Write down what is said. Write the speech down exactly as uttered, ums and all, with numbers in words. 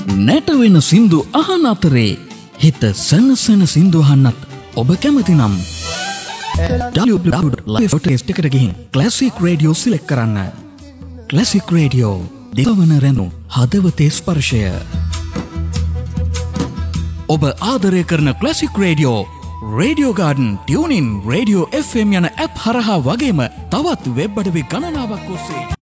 නැටවෙන සින්දු අහන අතරේ හිත සනසන සින්දු අහන්නත් ඔබ කැමති නම් w w w dot live dot s එකට ගිහින් Classic Radio select කරන්න. Classic Radio දිවවන රැඳු හදවතේ ස්පර්ශය. ඔබ ආදරය කරන Classic Radio, Radio Garden, TuneIn, Radio F M යන ඇප් හරහා වගේම තවත් වෙබ් අඩවි ගණනාවක් ඔස්සේ